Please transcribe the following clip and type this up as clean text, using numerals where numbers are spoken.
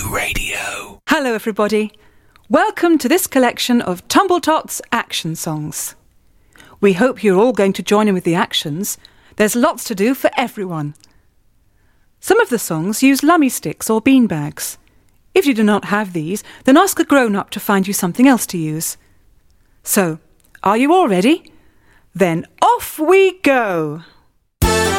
Zoo Radio. Hello everybody. Welcome to this collection of Tumble Tots action songs. We hope you're all going to join in with the actions. There's lots to do for everyone. Some of the songs use lummy sticks or bean bags. If you do not have these, then ask a grown-up to find you something else to use. So, are you all ready? Then off we go!